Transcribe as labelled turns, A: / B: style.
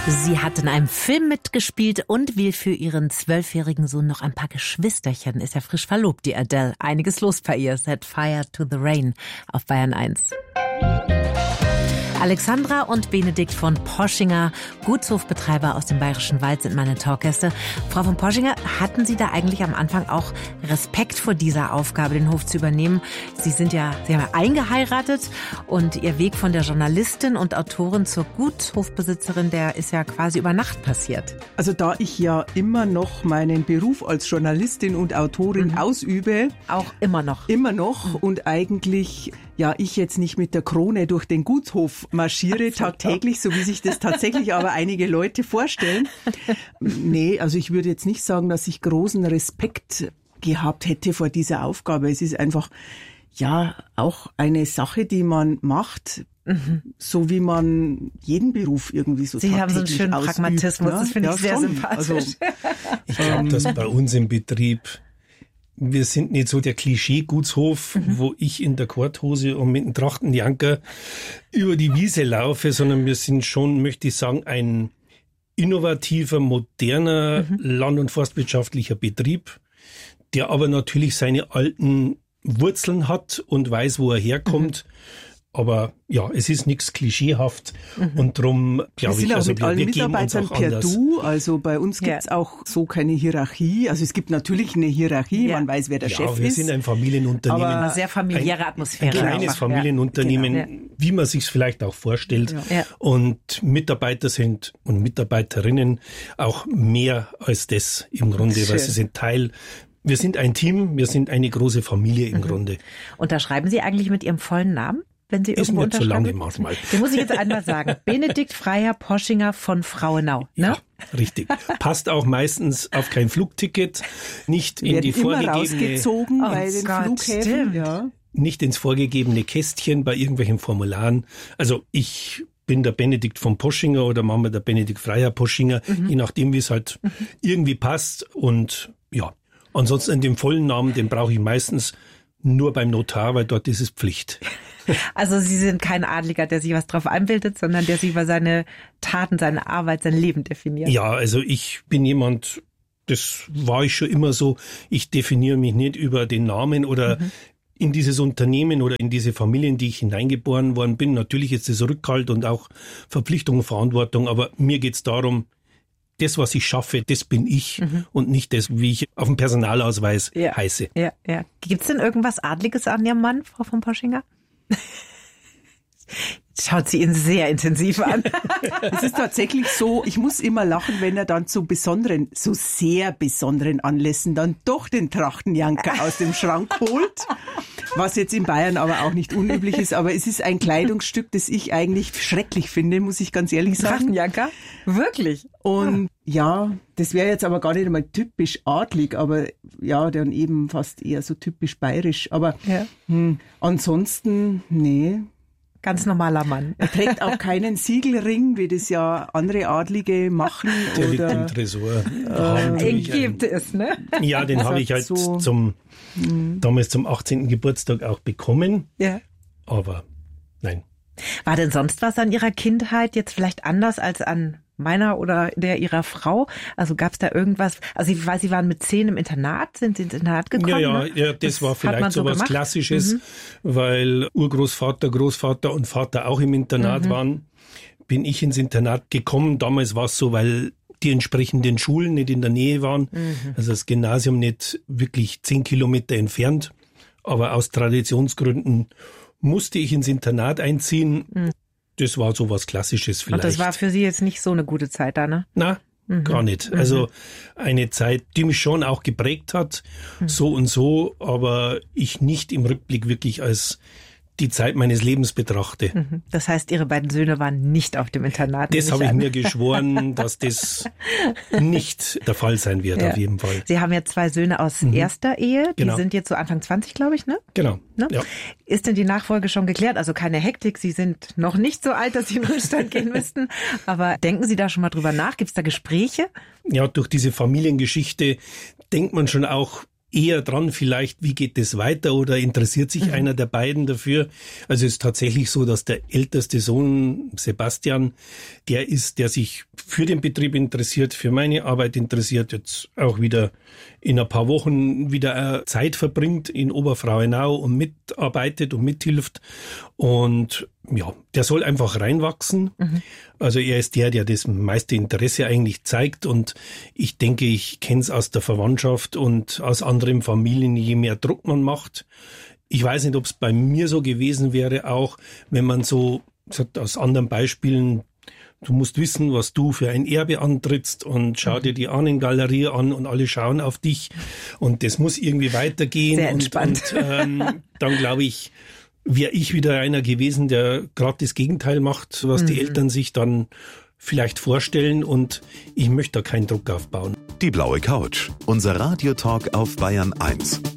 A: Sie hat in einem Film mitgespielt und will für ihren 12-jährigen Sohn noch ein paar Geschwisterchen. Ist ja frisch verlobt, die Adele. Einiges los bei ihr. Set Fire to the Rain auf Bayern 1. Alexandra und Benedikt von Poschinger, Gutshofbetreiber aus dem Bayerischen Wald, sind meine Talkgäste. Frau von Poschinger, hatten Sie da eigentlich am Anfang auch Respekt vor dieser Aufgabe, den Hof zu übernehmen? Sie haben ja eingeheiratet und Ihr Weg von der Journalistin und Autorin zur Gutshofbesitzerin, der ist ja quasi über Nacht passiert.
B: Also da ich ja immer noch meinen Beruf als Journalistin und Autorin ausübe.
A: Auch immer noch.
B: Und eigentlich ich jetzt nicht mit der Krone durch den Gutshof marschiere tagtäglich, so wie sich das tatsächlich aber einige Leute vorstellen. Nee, also ich würde jetzt nicht sagen, dass ich großen Respekt gehabt hätte vor dieser Aufgabe. Es ist einfach, auch eine Sache, die man macht, so wie man jeden Beruf irgendwie so
A: Sie
B: tagtäglich
A: haben so einen schönen
B: ausübt,
A: Pragmatismus, das finde ich sehr sympathisch.
C: Also, ich glaube, dass bei uns im Betrieb, wir sind nicht so der Klischee-Gutshof, wo ich in der Korthose und mit dem Trachtenjanker über die Wiese laufe, sondern wir sind schon, möchte ich sagen, ein innovativer, moderner land- und forstwirtschaftlicher Betrieb, der aber natürlich seine alten Wurzeln hat und weiß, wo er herkommt. Aber es ist nichts klischeehaft und darum glaube ich,
B: also
C: wir geben uns auch
B: per
C: anders.
B: Du, also bei uns gibt's auch so keine Hierarchie. Also es gibt natürlich eine Hierarchie, man weiß, wer der Chef ist.
C: Wir sind ein Familienunternehmen.
A: Aber eine sehr familiäre Atmosphäre.
C: Ein kleines Familienunternehmen, wie man sich vielleicht auch vorstellt.
A: Ja.
C: Und Mitarbeiter sind und Mitarbeiterinnen auch mehr als das im Grunde, weil sie sind Teil. Wir sind ein Team, wir sind eine große Familie im Grunde.
A: Unterschreiben Sie eigentlich mit Ihrem vollen Namen? Wenn Sie irgendwo
C: nicht so lange manchmal.
A: Den muss ich jetzt einmal sagen. Benedikt Freiherr Poschinger von Frauenau. Ne?
C: Ja, richtig. Passt auch meistens auf kein Flugticket, nicht in die vorgegebene,
B: rausgezogen bei den Flughäfen.
C: Nicht ins vorgegebene Kästchen bei irgendwelchen Formularen. Also ich bin der Benedikt von Poschinger oder machen wir der Benedikt Freiherr Poschinger, je nachdem, wie es halt irgendwie passt. Und ansonsten den vollen Namen, den brauche ich meistens nur beim Notar, weil dort ist es Pflicht.
A: Also Sie sind kein Adliger, der sich was drauf einbildet, sondern der sich über seine Taten, seine Arbeit, sein Leben definiert.
C: Ja, also ich bin jemand, das war ich schon immer so, ich definiere mich nicht über den Namen oder in dieses Unternehmen oder in diese Familien, die ich hineingeboren worden bin. Natürlich ist es Rückhalt und auch Verpflichtung und Verantwortung, aber mir geht's darum, das, was ich schaffe, das bin ich und nicht das, wie ich auf dem Personalausweis heiße.
A: Ja. Gibt's denn irgendwas Adliges an Ihrem Mann, Frau von Poschinger? Schaut sie ihn sehr intensiv an.
B: Es ist tatsächlich so, ich muss immer lachen, wenn er dann zu sehr besonderen Anlässen dann doch den Trachtenjanker aus dem Schrank holt. Was jetzt in Bayern aber auch nicht unüblich ist, aber es ist ein Kleidungsstück, das ich eigentlich schrecklich finde, muss ich ganz ehrlich sagen.
A: Trachtenjanker? Wirklich?
B: Und das wäre jetzt aber gar nicht einmal typisch adlig, aber dann eben fast eher so typisch bayerisch. Aber ansonsten, nee.
A: Ganz normaler Mann.
B: Er trägt auch keinen Siegelring, wie das ja andere Adlige machen.
C: Der liegt im Tresor.
A: Den gibt es, ne?
C: Ja, den habe ich halt damals zum 18. Geburtstag auch bekommen. Ja. Aber nein.
A: War denn sonst was an Ihrer Kindheit jetzt vielleicht anders als an meiner oder der Ihrer Frau? Also gab es da irgendwas? Also ich weiß, Sie waren mit 10 im Internat, sind Sie ins Internat gekommen?
C: Ja, das war vielleicht so was Klassisches, weil Urgroßvater, Großvater und Vater auch im Internat waren. Bin ich ins Internat gekommen. Damals war es so, weil die entsprechenden Schulen nicht in der Nähe waren. Also das Gymnasium nicht wirklich 10 Kilometer entfernt. Aber aus Traditionsgründen musste ich ins Internat einziehen. Das war so was Klassisches vielleicht.
A: Und das war für Sie jetzt nicht so eine gute Zeit da, ne?
C: Na, gar nicht. Also eine Zeit, die mich schon auch geprägt hat, so und so, aber ich nicht im Rückblick wirklich als die Zeit meines Lebens betrachte.
A: Das heißt, Ihre beiden Söhne waren nicht auf dem Internat?
C: Das habe ich mir geschworen, dass das nicht der Fall sein wird, auf jeden Fall.
A: Sie haben ja 2 Söhne aus erster Ehe, die sind jetzt so Anfang 20, glaube ich, ne?
C: Genau.
A: Ne?
C: Ja.
A: Ist denn die Nachfolge schon geklärt? Also keine Hektik, Sie sind noch nicht so alt, dass Sie in den Ruhestand gehen müssten, aber denken Sie da schon mal drüber nach? Gibt es da Gespräche?
C: Ja, durch diese Familiengeschichte denkt man schon auch eher dran vielleicht, wie geht es weiter oder interessiert sich einer der beiden dafür. Also es ist tatsächlich so, dass der älteste Sohn, Sebastian, der sich für den Betrieb interessiert, für meine Arbeit interessiert, jetzt auch wieder in ein paar Wochen wieder Zeit verbringt in Oberfrauenau und mitarbeitet und mithilft. Und ja, der soll einfach reinwachsen. Also er ist der das meiste Interesse eigentlich zeigt. Und ich denke, ich kenne es aus der Verwandtschaft und aus anderen Familien, je mehr Druck man macht. Ich weiß nicht, ob es bei mir so gewesen wäre, auch wenn man so, sagt aus anderen Beispielen, du musst wissen, was du für ein Erbe antrittst und schau dir die Ahnengalerie an und alle schauen auf dich und das muss irgendwie weitergehen.
A: Sehr entspannt.
C: Und dann glaube ich, wäre ich wieder einer gewesen, der gerade das Gegenteil macht, was die Eltern sich dann vielleicht vorstellen und ich möchte da keinen Druck aufbauen.
D: Die blaue Couch, unser Radiotalk auf Bayern 1.